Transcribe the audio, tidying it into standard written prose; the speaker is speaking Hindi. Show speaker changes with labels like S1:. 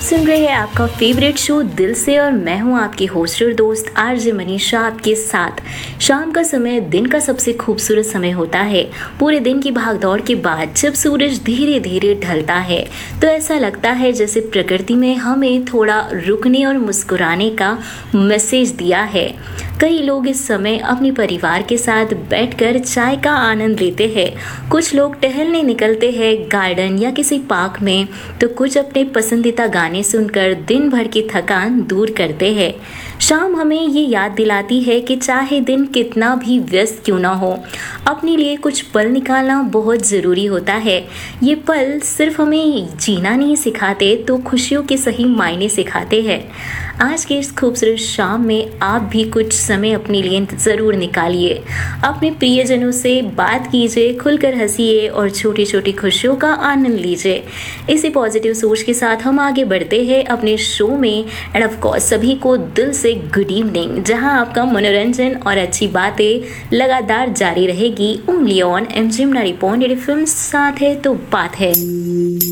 S1: सुन रहे हैं आपका फेवरेट शो दिल से और मैं हूं आपकी होस्ट और दोस्त आरजे मनीषा आपके साथ। शाम का समय दिन का सबसे खूबसूरत समय होता है। पूरे दिन की भागदौड़ के बाद जब सूरज धीरे धीरे ढलता है तो ऐसा लगता है जैसे प्रकृति में हमें थोड़ा रुकने और मुस्कुराने का मैसेज दिया है। कई लोग इस समय अपने परिवार के साथ बैठकर चाय का आनंद लेते हैं। कुछ लोग टहलने निकलते हैं गार्डन या किसी पार्क में, तो कुछ अपने पसंदीदा गाने सुनकर दिन भर की थकान दूर करते हैं। शाम हमें ये याद दिलाती है कि चाहे दिन कितना भी व्यस्त क्यों ना हो, अपने लिए कुछ पल निकालना बहुत ज़रूरी होता है। ये पल सिर्फ हमें जीना नहीं सिखाते तो खुशियों के सही मायने सिखाते हैं। आज के इस खूबसूरत शाम में आप भी कुछ समय अपने लिए ज़रूर निकालिए। अपने प्रियजनों से बात कीजिए, खुलकर हंसिए और छोटी छोटी खुशियों का आनंद लीजिए। इसी पॉजिटिव सोच के साथ हम आगे बढ़ते हैं अपने शो में। एंड ऑफ कोर्स सभी को दिल से गुड इवनिंग, जहां आपका मनोरंजन और अच्छी बातें लगातार जारी रहेगी। Only on MG 90.8 FM। साथ है तो बात है।